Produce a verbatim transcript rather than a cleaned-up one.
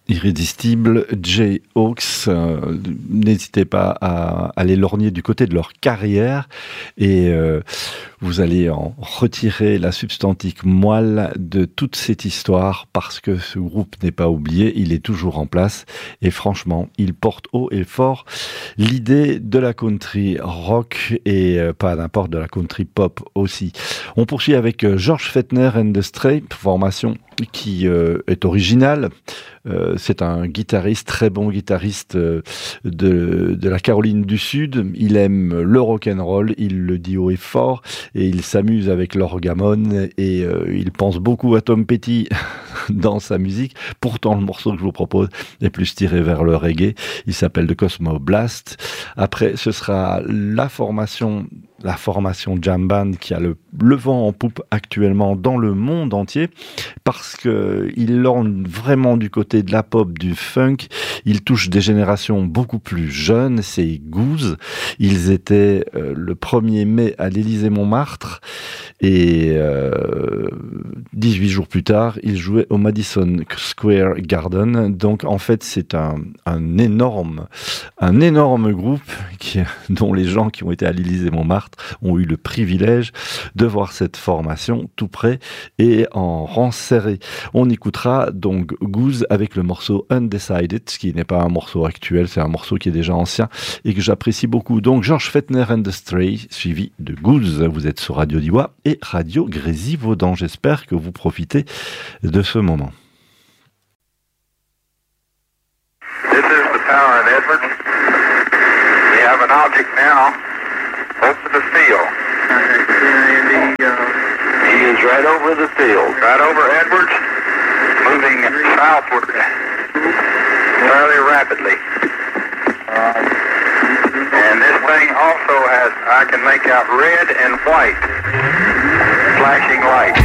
Irrésistible, Jay Hawks, euh, n'hésitez pas à aller lorgner du côté de leur carrière et euh, vous allez en retirer la substantique moelle de toute cette histoire parce que ce groupe n'est pas oublié, il est toujours en place et franchement, il porte haut et fort l'idée de la country rock et euh, pas n'importe de la country pop aussi. On poursuit avec euh, George Fettner and the Stray, formation qui euh, est originale. Euh, c'est un guitariste, très bon guitariste euh, de, de la Caroline du Sud. Il aime le rock'n'roll, il le dit haut et fort, et il s'amuse avec l'orgamone, et euh, il pense beaucoup à Tom Petty dans sa musique. Pourtant, le morceau que je vous propose est plus tiré vers le reggae. Il s'appelle The Cosmo Blast. Après, ce sera la formation la formation Jam Band qui a le, le vent en poupe actuellement dans le monde entier parce que il lorgne vraiment du côté de la pop, du funk. Il touche des générations beaucoup plus jeunes. C'est Goose. Ils étaient euh, le premier mai à l'Élysée-Montmartre et euh, dix-huit jours plus tard, ils jouaient au Madison Square Garden. Donc en fait, c'est un, un énorme, un énorme groupe qui, dont les gens qui ont été à l'Élysée-Montmartre ont eu le privilège de voir cette formation tout près et en rang serré. On écoutera donc Goose avec le morceau Undecided, ce qui n'est pas un morceau actuel, c'est un morceau qui est déjà ancien et que j'apprécie beaucoup. Donc George Fettner and the Stray, suivi de Goose. Vous êtes sur Radio Diois et Radio Grésivaudan. J'espère que vous profitez de ce moment. This is the power of Edwards. We have an object now. Over the field. He is right over the field, right over Edwards, moving southward fairly rapidly. And this thing also has, I can make out red and white flashing lights.